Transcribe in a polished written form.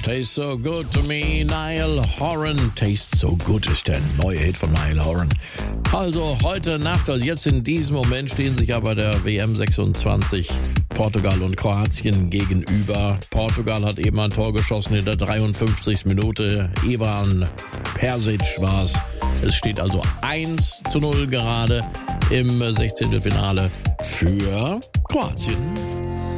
Taste So Good to Me, Niall Horan. Taste So Good ist der neue Hit von Niall Horan. Also heute Nacht, also jetzt in diesem Moment stehen sich aber der WM 26 Portugal und Kroatien gegenüber. Portugal hat eben ein Tor geschossen in der 53. Minute. Ivan Persic war es. Es steht also 1:0 gerade im 16. Finale für Kroatien.